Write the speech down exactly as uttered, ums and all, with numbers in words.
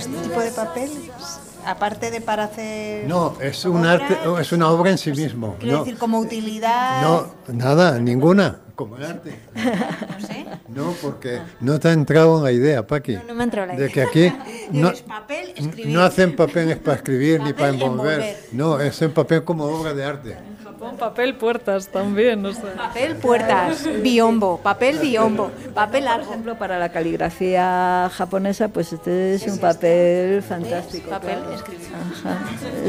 este tipo de papel, aparte de para hacer... No, es un arte, es una obra en sí mismo. Quiero No, decir, como utilidad... no, nada, ninguna, como el arte. No sé. No, porque no te ha entrado la idea, Paqui. No, no me ha entrado la De idea. que aquí no, Es papel, escribir. no hacen papeles para escribir ni para Papel envolver. envolver. No, es en papel como obra de arte. Japón, papel, puertas también, no sé. Papel, puertas, biombo, papel, biombo, papel Por largo. ejemplo, para la caligrafía japonesa, pues este es un papel fantástico. Papel, claro. escribir. Ajá.